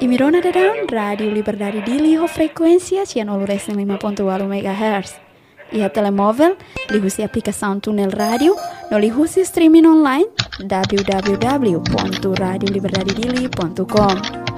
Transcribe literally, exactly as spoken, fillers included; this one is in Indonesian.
Imirona dadang Radio Liberdade Dili ho frekuensia cianoluresen lima ponto walu megahertz. Ia telemóvel, lihusi aplikação Tunel Radio, no lihusi streaming online w w w ponto radio liberdade dili ponto com.